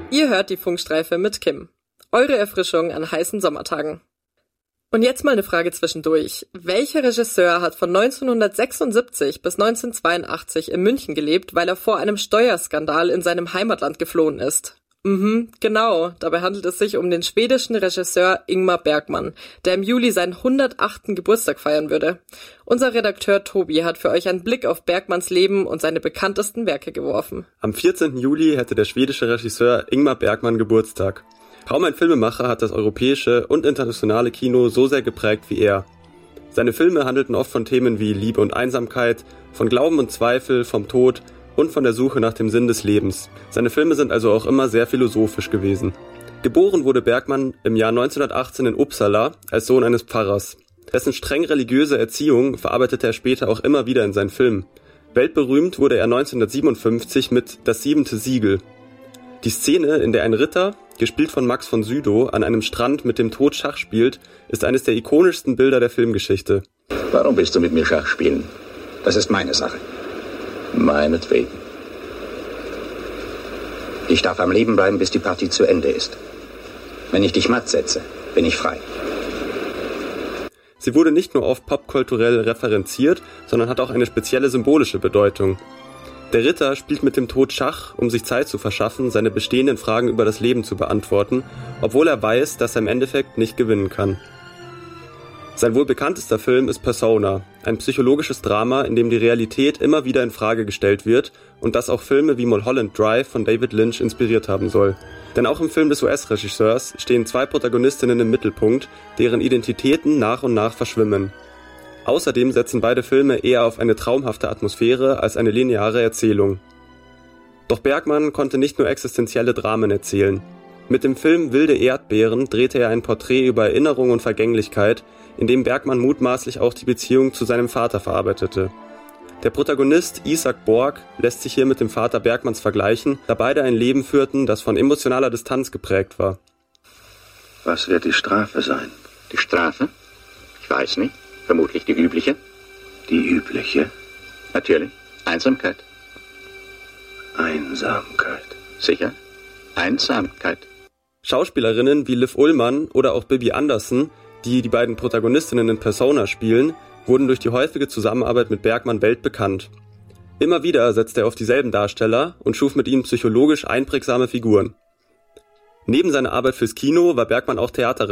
Ihr hört die Funkstreife mit Kim. Eure Erfrischung an heißen Sommertagen. Und jetzt mal eine Frage zwischendurch. Welcher Regisseur hat von 1976 bis 1982 in München gelebt, weil er vor einem Steuerskandal in seinem Heimatland geflohen ist? Genau. Dabei handelt es sich um den schwedischen Regisseur Ingmar Bergman, der im Juli seinen 108. Geburtstag feiern würde. Unser Redakteur Tobi hat für euch einen Blick auf Bergmans Leben und seine bekanntesten Werke geworfen. Am 14. Juli hätte der schwedische Regisseur Ingmar Bergman Geburtstag. Kaum ein Filmemacher hat das europäische und internationale Kino so sehr geprägt wie er. Seine Filme handelten oft von Themen wie Liebe und Einsamkeit, von Glauben und Zweifel, vom Tod und von der Suche nach dem Sinn des Lebens. Seine Filme sind also auch immer sehr philosophisch gewesen. Geboren wurde Bergman im Jahr 1918 in Uppsala als Sohn eines Pfarrers. Dessen streng religiöse Erziehung verarbeitete er später auch immer wieder in seinen Filmen. Weltberühmt wurde er 1957 mit Das 7. Siegel. Die Szene, in der ein Ritter, gespielt von Max von Sydow, an einem Strand mit dem Tod Schach spielt, ist eines der ikonischsten Bilder der Filmgeschichte. Warum willst du mit mir Schach spielen? Das ist meine Sache. Meinetwegen. Ich darf am Leben bleiben, bis die Partie zu Ende ist. Wenn ich dich matt setze, bin ich frei. Sie wurde nicht nur oft popkulturell referenziert, sondern hat auch eine spezielle symbolische Bedeutung. Der Ritter spielt mit dem Tod Schach, um sich Zeit zu verschaffen, seine bestehenden Fragen über das Leben zu beantworten, obwohl er weiß, dass er im Endeffekt nicht gewinnen kann. Sein wohl bekanntester Film ist Persona, ein psychologisches Drama, in dem die Realität immer wieder in Frage gestellt wird und das auch Filme wie Mulholland Drive von David Lynch inspiriert haben soll. Denn auch im Film des US-Regisseurs stehen zwei Protagonistinnen im Mittelpunkt, deren Identitäten nach und nach verschwimmen. Außerdem setzen beide Filme eher auf eine traumhafte Atmosphäre als eine lineare Erzählung. Doch Bergman konnte nicht nur existenzielle Dramen erzählen. Mit dem Film Wilde Erdbeeren drehte er ein Porträt über Erinnerung und Vergänglichkeit, in dem Bergman mutmaßlich auch die Beziehung zu seinem Vater verarbeitete. Der Protagonist Isaac Borg lässt sich hier mit dem Vater Bergmans vergleichen, da beide ein Leben führten, das von emotionaler Distanz geprägt war. Was wird die Strafe sein? Die Strafe? Ich weiß nicht. Vermutlich die übliche. Die übliche? Natürlich. Einsamkeit. Einsamkeit. Sicher. Einsamkeit. Schauspielerinnen wie Liv Ullmann oder auch Bibi Andersson, die die beiden Protagonistinnen in Persona spielen, wurden durch die häufige Zusammenarbeit mit Bergman weltbekannt. Immer wieder setzte er auf dieselben Darsteller und schuf mit ihnen psychologisch einprägsame Figuren. Neben seiner Arbeit fürs Kino war Bergman auch Theaterregisseur.